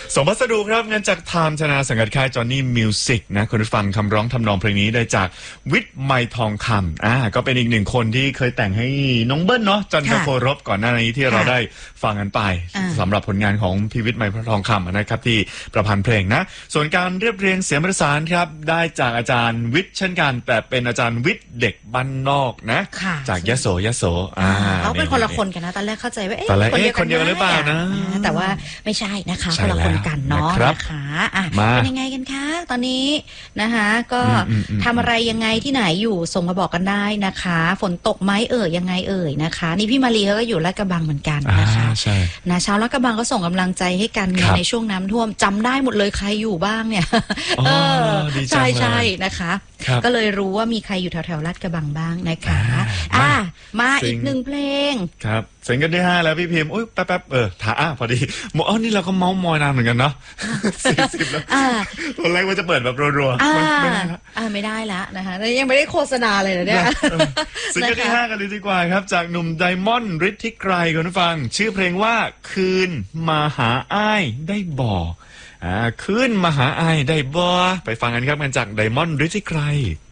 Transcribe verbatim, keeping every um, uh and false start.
ส่งพัสดุครับงานจากไทม์ชนะสังกัดค่ายจอห์นนี่มิวสิกนะคุณผู้ฟังคำร้องทำนองเพลงนี้ได้จากวิทย์ไมทองคำอ่าก็เป็นอีกหนึ่งคนที่เคยแต่งให้น้องเบิ้ลเนาะจันทโฟรบก่อนหน้านี้ที่เราได้ฟังกันไปสำหรับผลงานของพี่วิทย์ไมทองคำนะครับที่ประพันธ์เพลงนะส่วนการเรียบเรียงเสียงประสานครับได้จากอาจารย์วิทย์เช่นกันแต่เป็นอาจารย์วิทย์เด็กบ้านนอกนะจากยโสยโสอ่าเขาเป็นคนละคนกันนะตอนแรกเข้าใจว่าเอ๊ะคนเดียวกันหรือเปล่านะแต่ว่าไม่ใช่นะคะคนละคนกันเนาะนะคะอ่ะเป็นยังไงกันคะตอนนี้นะคะก็ทำอะไรยังไงที่ไหนอยู่ส่งมาบอกกันได้นะคะฝนตกไหมเอ่ยยังไงเอ่ยนะคะนี่พี่มารีเขาก็อยู่ลาดกระบังเหมือนกันนะคะนะชาวลาดกระบังก็ส่งกำลังใจให้กันในช่วงน้ำท่วมจำได้หมดเลยใครอยู่บ้างเนี่ยเออใช่ใช่นะคะก็เลยรู้ว่ามีใครอยู่แถวแถวลาดกระบังบ้างนะคะอ่ะมาอีกหนึ่งเพลงครับเสียงกันที่ห้าแล้วพี่พิมพ์อุ้ยแป๊บๆเออถาอ่ะพอดีหมออ๋อนี่เราก็เมาส์มอยนานเหมือนกันเนาะสี่สิบแล้วตอนแรกว่าจะเปิดแบบรัวๆไม่ได้อ่าไม่ได้ละนะคะยังไม่ได้โฆษณาเลยเนี่ยเสียงกันที่ห้ากันเลยดีกว่าครับจากหนุ่มไดมอนด์ฤทธิไกรคุณผู้ฟังชื่อเพลงว่าคืนมาหาอ้ายได้บ่อ่าคืนมาหาอ้ายได้บ่ไปฟังกันครับกันจากไดมอนด์ฤทธิไกร